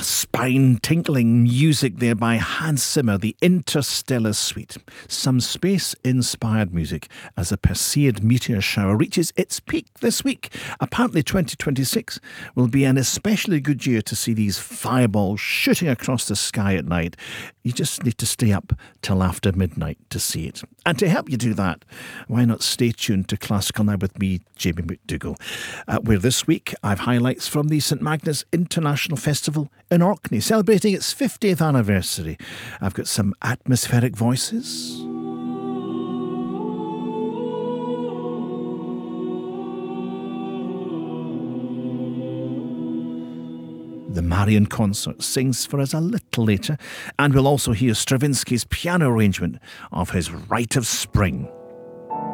spine-tinkling music there by Hans Zimmer, the Interstellar Suite. Some space-inspired music as a Perseid meteor shower reaches its peak this week. Apparently 2026 will be an especially good year to see these fireballs shooting across the sky at night. You just need to stay up till after midnight to see it. And to help you do that, why not stay tuned to Classical Now with me, Jamie McDougall, where this week I've highlights from the St Magnus International Festival in Orkney, celebrating its 50th anniversary. I've got some atmospheric voices. The Marian Consort sings for us a little later, and we'll also hear Stravinsky's piano arrangement of his Rite of Spring.